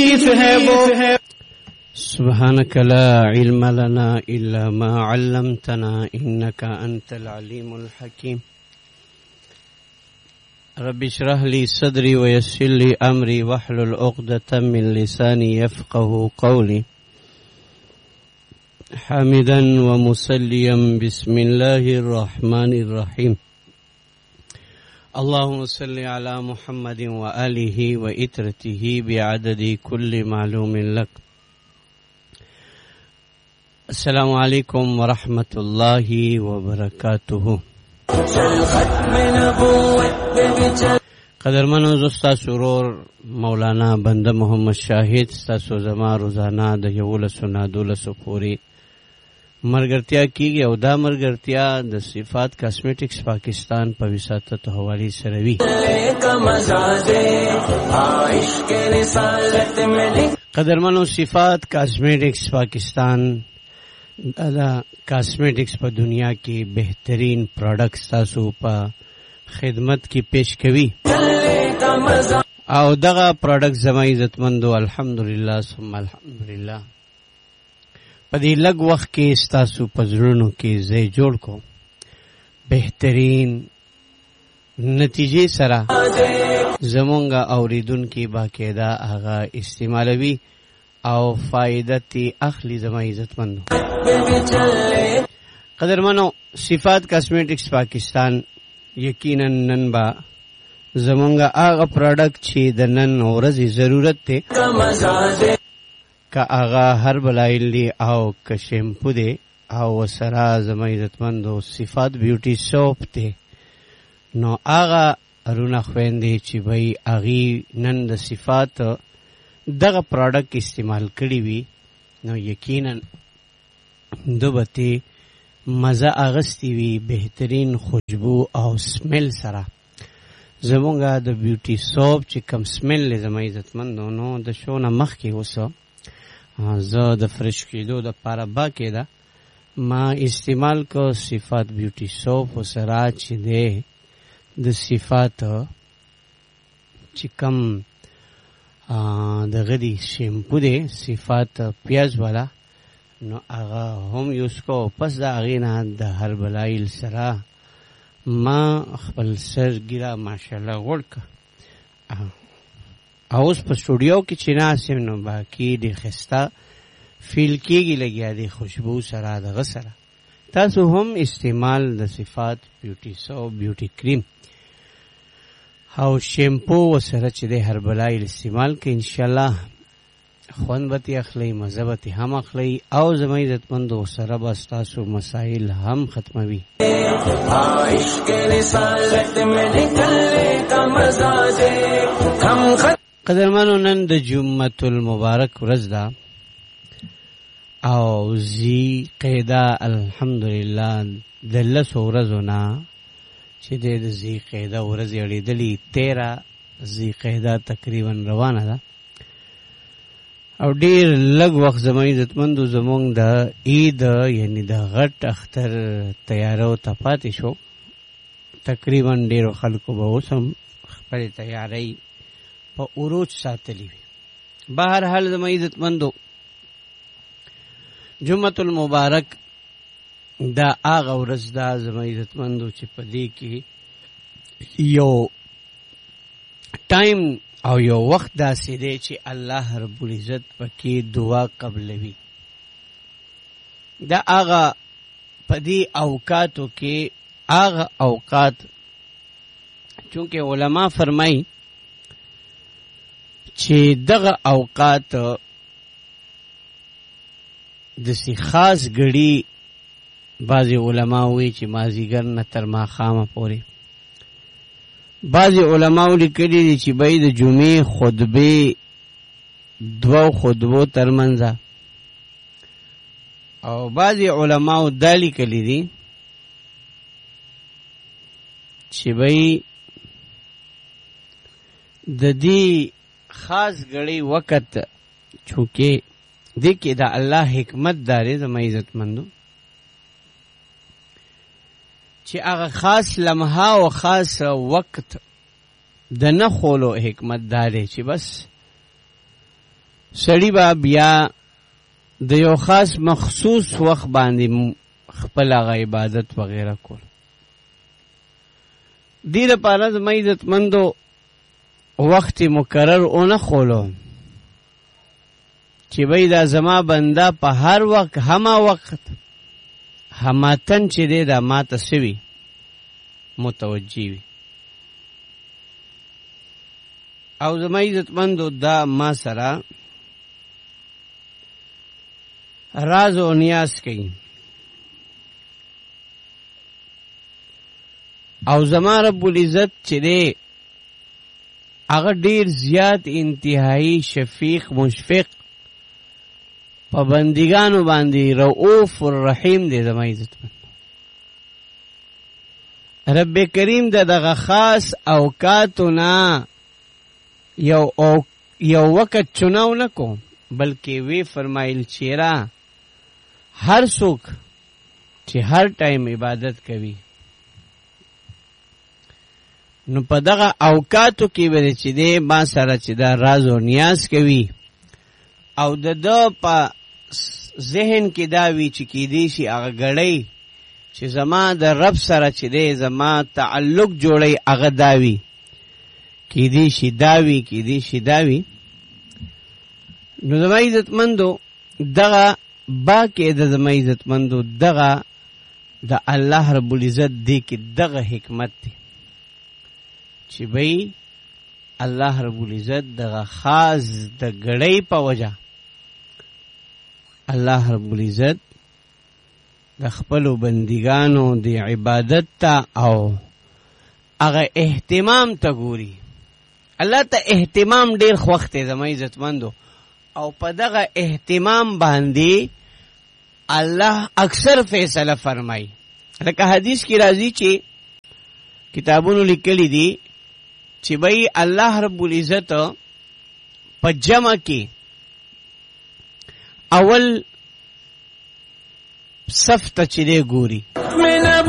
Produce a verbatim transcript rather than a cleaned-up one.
है वो है सुब्हानक ला इल्म लना इल्ला मा अल्लमतना इन्नका अंतल अलीमुल हकीम रब्बि इश्रह ली सदरी व यस्सिर ली अमरी वहलुल उक़दतम मिन लिसानी यफ़क़हू क़ौली हामिदन व मुसल्लियन बिस्मिल्लाहिर रहमानिर रहीम अल्लाहुम्मा सल्लि अला मुहम्मदिन व आलिहि व इत्रतिहि बिअददि कुल्लि मालूमिन लक। अस्सलामु अलैकुम व रहमतुल्लाहि व बरकातुहू। कदरमनो जोस्ता सुरोर मौलाना बंदा मोहम्मद शाहिद स्तासो जमा रोजाना द यौलसो नादुलसो पूरी मरगरतिया की गई दा मरगरतिया द सिफात कॉस्मेटिक्स पाकिस्तान पर विसातत हवाली सरवी कदरमनो सिफात कॉस्मेटिक्स पाकिस्तान दा कॉस्मेटिक्स पर दुनिया की बेहतरीन प्रोडक्ट्स तासो पर खिदमत की पेश कवी او دغه پروډکټ زما عزتمندو الحمدلله ثم الحمدلله په دې لږ وخت کې ستاسو په زړونو کې ځای جوړ کو بهترین نتیجې سره زمونږه اوریدونکو باقاعده هغه استعمالوي او فائدتي اخلي زما عزتمندو قدرمنو صفات کاسمیټکس پاکستان یقینا نن با زمونږه هغه پروډکټ چې د نن ورځې ضرورت ته کا هغه هربل آیل دی او که شیمپو دی او سره زما عزتمندو صفات بیوټي سوپ دی نو هغه رونه خويندې چې وای اغي نن د صفات دغه پروډکټ استعمال کړی وي نو یقینا دوبته مزه اغستی وی بهترین خوشبو او سمیل سره زمونږه د بیوټي سوپ چې کم سمیل زما عزتمندو نو د شونه مخ کې وسو زه د فرش کېدو د پاره با کېده ما استعمال کو صفات بیوټي سوپ سره چې دی د صفات چې کم د غدي شیمپو دی صفات پیاز والا نو هغه هم یوز کو پس دا اغینا د هربل آیل سره ما خپل سر ګیرا ماشاءالله ورک اوس په سټوډیو کې چې ناسم نو باقی د خستا فیل کېږي لګیا دی خوشبو سره د غسره تاسو هم استعمال د صفات بیوټي سو بیوټي کریم او شیمپو سره چې د هربل آیل استعمال کې ان شاء الله خوان بتی اخلی مذهبتی هم اخلی او زما عزتمندو سره به ستاسو مسائل هم ختموي قدرمنو نن د جمعه المبارک ورځ ده او زی قاعده الحمدلله د لس ورځو نه چې د زی قاعده ورځ یړېدلې تیرہ زی قاعده تقریبا روانه ده او ډیر لږ وخت زما عزتمندو زمونږ د عید یعنی د غټ اختر تیارو ته پاتې شو تقریبا ډیرو خلکو به اوس هم خپلې تیاری په عروج ساتلی وي بهر حال زما عزتمندو جمعه المبارک دا هغه ورځ ده زما عزتمندو چې په دې کې یو ټایم او یو وخت داسې دی چې الله رب العزت پکې دعا قبلوي دا هغه په دې اوقاتو کې هغه اوقات چونکه علما فرمایي چې دغه اوقات داسې خاص ګړي بعضې علما وایي چې مازدیګر نه تر ماښامه پورې بعضی علماء لیکلی دي چې بای د جمعې خطبه دوه خطبو ترمنځ او بعضی علماء دا لیکلی دي چې بای د دې خاص غړي وخت چونکه دې کې دا الله حکمت داري زما عزتمندو چې هغه خاص لمحه او خاص وخت د نه خولو حکمت داري چې بس سړی با بیا د یو خاص مخصوص وخت باندې خپل هغه عبادت وغیرہ کول. دې لپاره زما عزتمندو وخت مقرر اونه خولو چې بای دا زما بنده په هر وخت هما وخت هماتن چې دې دا ماته سوي متوجي وي. او زما عزتمندو دا ما سره راز او نیاز کوي او زما رب العزت چې دې هغه ډیر زیات انتهایی شفیق مشفق په بندګانو باندې رؤوف الرحیم دې زما عزتمند. رب کریم د دغه خاص اوقاتنا یو او یو وخت چناو نکو بلکې وی فرمایل چیرې هر څوک چې هر ټایم عبادت کوي نو په دغه اوقاتو کې ورې چې دې ما سره چې دا راز او نیاز کوي او د د په ذهن کې دا وی چې کې دې شي هغه غړی چې زما د رب سره چې دې زما تعلق جوړي هغه داوي کې دې شي داوي کې دې شي داوي. نو زما عزتمندو دغه با کې د زما عزتمندو دغه د الله رب العزت دې کې دغه حکمت دی چې بای الله رب العزت دغه خاص د غړی په وجه الله رب العزت د خپل بندګانو د عبادت ته او هغه اهتمام ته ګوري. الله ته اهتمام ډیر خوښ دی زما عزتمندو او په دغه اهتمام باندې الله اکثر فیصله فرمایي. لکه حدیث کی راځي چې کتابونو لیکلي دي چې بای الله رب العزت په جمع کې اول صف ته چې دی ګوري